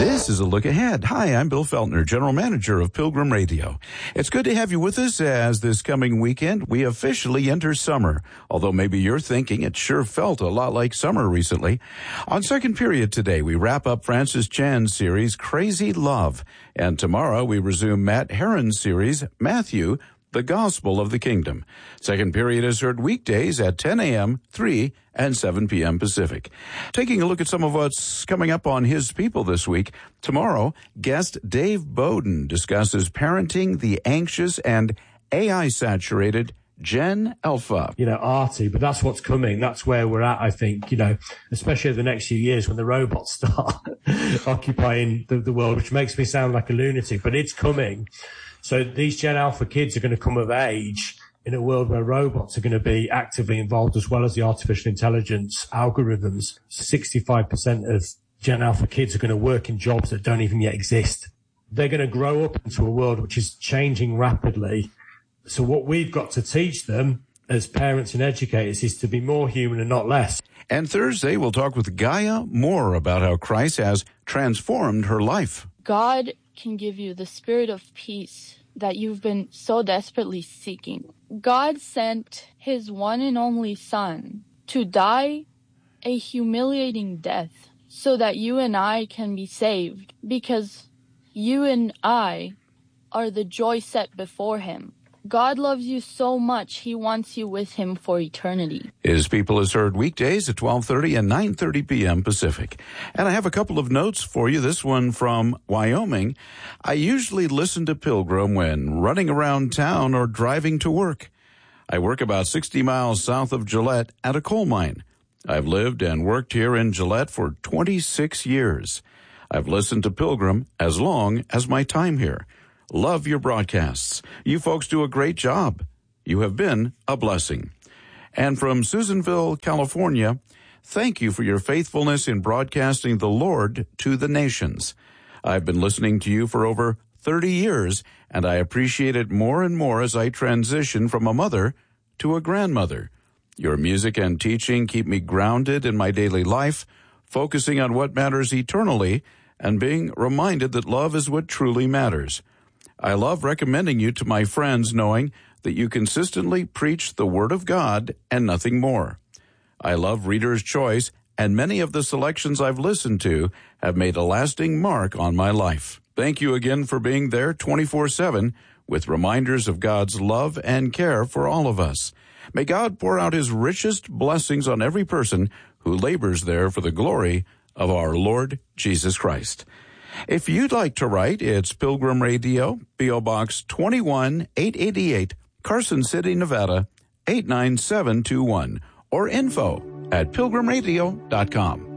This is a look ahead. Hi, I'm Bill Feltner, General Manager of Pilgrim Radio. It's good to have you with us as this coming weekend we officially enter summer. Although maybe you're thinking it sure felt a lot like summer recently. On Second Period today, we wrap up Francis Chan's series, Crazy Love. And tomorrow we resume Matt Herron's series, Matthew, the Gospel of the Kingdom. Second Period is heard weekdays at 10 a.m., 3 and 7 p.m. Pacific. Taking a look at some of what's coming up on His People this week. Tomorrow, guest Dave Bowden discusses parenting the anxious and AI-saturated Gen Alpha. Arty, but that's what's coming. That's where we're at, I think, especially over the next few years when the robots start occupying the world, which makes me sound like a lunatic, but it's coming. So these Gen Alpha kids are going to come of age in a world where robots are going to be actively involved, as well as the artificial intelligence algorithms. 65% of Gen Alpha kids are going to work in jobs that don't even yet exist. They're going to grow up into a world which is changing rapidly. So what we've got to teach them as parents and educators is to be more human and not less. And Thursday, we'll talk with Gaia Moore about how Christ has transformed her life. God can give you the spirit of peace that you've been so desperately seeking. God sent His one and only Son to die a humiliating death so that you and I can be saved, because you and I are the joy set before Him. God loves you so much, He wants you with Him for eternity. His People is heard weekdays at 12:30 and 9:30 p.m. Pacific. And I have a couple of notes for you. This one from Wyoming. I usually listen to Pilgrim when running around town or driving to work. I work about 60 miles south of Gillette at a coal mine. I've lived and worked here in Gillette for 26 years. I've listened to Pilgrim as long as my time here. Love your broadcasts. You folks do a great job. You have been a blessing. And from Susanville, California, thank you for your faithfulness in broadcasting the Lord to the nations. I've been listening to you for over 30 years, and I appreciate it more and more as I transition from a mother to a grandmother. Your music and teaching keep me grounded in my daily life, focusing on what matters eternally, and being reminded that love is what truly matters. I love recommending you to my friends, knowing that you consistently preach the Word of God and nothing more. I love Reader's Choice, and many of the selections I've listened to have made a lasting mark on my life. Thank you again for being there 24/7 with reminders of God's love and care for all of us. May God pour out His richest blessings on every person who labors there for the glory of our Lord Jesus Christ. If you'd like to write, it's Pilgrim Radio, P.O. Box 21888, Carson City, Nevada, 89721, or info@pilgrimradio.com.